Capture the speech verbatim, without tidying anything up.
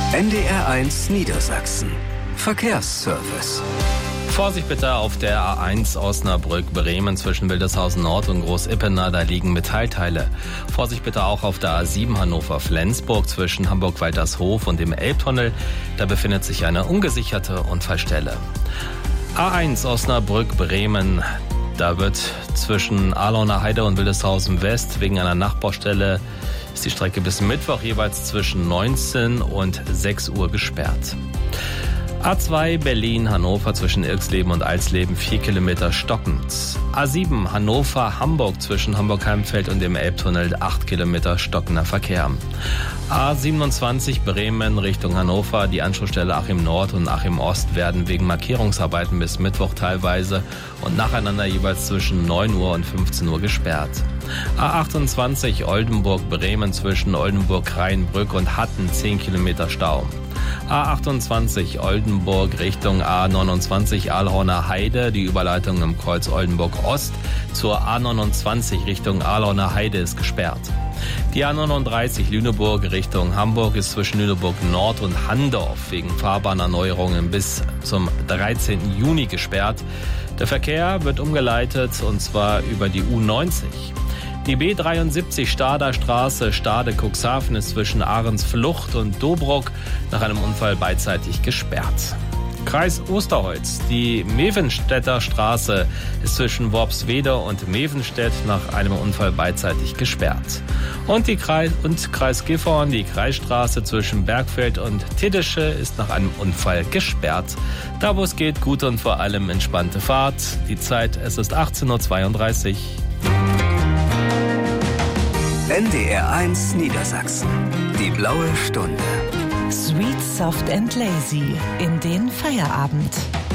N D R eins Niedersachsen. Verkehrsservice. Vorsicht bitte auf der A eins Osnabrück-Bremen zwischen Wildeshausen Nord und Groß-Ippener, da liegen Metallteile. Vorsicht bitte auch auf der A sieben Hannover-Flensburg zwischen Hamburg-Waltershof und dem Elbtunnel, da befindet sich eine ungesicherte Unfallstelle. A eins Osnabrück-Bremen, da wird zwischen Ahlauner Heide und Wildeshausen West wegen einer Nachbaustelle ist die Strecke bis Mittwoch jeweils zwischen neunzehn und sechs Uhr gesperrt. A zwei Berlin-Hannover zwischen Irxleben und Alsleben vier Kilometer stockend. A sieben Hannover-Hamburg zwischen Hamburg-Heimfeld und dem Elbtunnel acht Kilometer stockender Verkehr. A siebenundzwanzig Bremen Richtung Hannover, die Anschlussstelle Achim Nord und Achim Ost werden wegen Markierungsarbeiten bis Mittwoch teilweise und nacheinander jeweils zwischen neun Uhr und fünfzehn Uhr gesperrt. A achtundzwanzig Oldenburg-Bremen zwischen Oldenburg-Rheinbrück und Hatten zehn Kilometer Stau. A achtundzwanzig Oldenburg Richtung A neunundzwanzig Ahlauner Heide, die Überleitung im Kreuz Oldenburg Ost zur A neunundzwanzig Richtung Ahlauner Heide ist gesperrt. Die A neununddreißig Lüneburg Richtung Hamburg ist zwischen Lüneburg Nord und Handorf wegen Fahrbahnerneuerungen bis zum dreizehnten Juni gesperrt. Der Verkehr wird umgeleitet und zwar über die U neunzig. Die B dreiundsiebzig Stader Straße Stade-Cuxhaven ist zwischen Ahrensflucht und Dobruck nach einem Unfall beidseitig gesperrt. Kreis Osterholz. Die Mevenstädter Straße ist zwischen Worpswede und Mevenstedt nach einem Unfall beidseitig gesperrt. Und die Kreis und Kreis Gifhorn, die Kreisstraße zwischen Bergfeld und Tiddische ist nach einem Unfall gesperrt. Da wo es geht, gute und vor allem entspannte Fahrt. Die Zeit, es ist achtzehn Uhr zweiunddreißig. N D R eins Niedersachsen. Die blaue Stunde. Sweet, soft and lazy in den Feierabend.